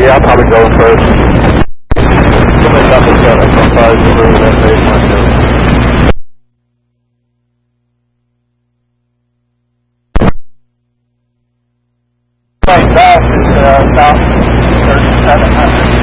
Yeah, I'll probably go first. Somebody got this up from 5 to that baseline hill. Back is about 3,700.